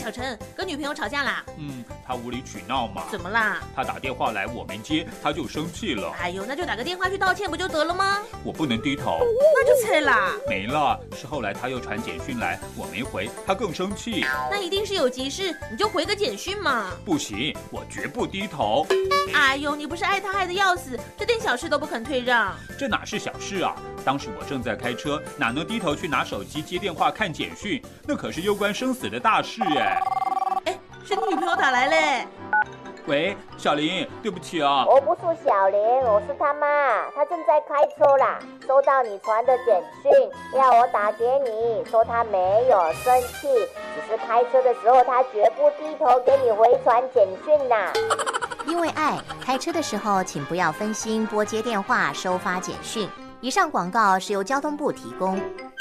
小陈跟女朋友吵架啦？ 他无理取闹嘛。 怎么啦？ 他打电话来我没接，他就生气了。 哎呦，那就打个电话去道歉不就得了吗？ 我不能低头。 那就菜啦。 没了，是后来他又传简讯来，我没回，他更生气。 那一定是有急事，你就回个简讯嘛。 不行，我绝不低头。 哎呦，你不是爱他爱得要死，这点小事都不肯退让。 这哪是小事啊？当时我正在开车，哪能低头去拿手机接电话看简讯？那可是攸关生死的大事哎。 是你女朋友打来嘞。 喂，小林，对不起啊。 我不是小林，我是他妈，他正在开车啦，收到你传的简讯，要我打给你，说他没有生气，只是开车的时候他绝不低头给你回传简讯啦。 因为爱，开车的时候请不要分心拨接电话、收发简讯。以上广告是由交通部提供。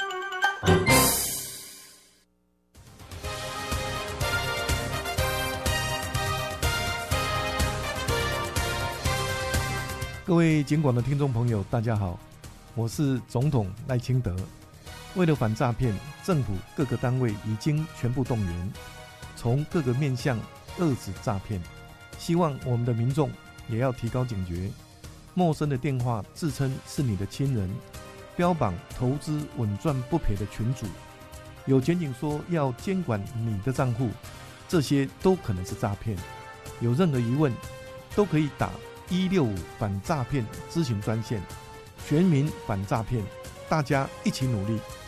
各位警广的听众朋友，大家好，我是总统赖清德。为了反诈骗，政府各个单位已经全部动员，从各个面向遏止诈骗。希望我们的民众也要提高警觉，陌生的电话自称是你的亲人，标榜投资稳赚不赔的群组，有检警说要监管你的账户，这些都可能是诈骗。有任何疑问，都可以打165反诈骗咨询专线，全民反诈骗，大家一起努力。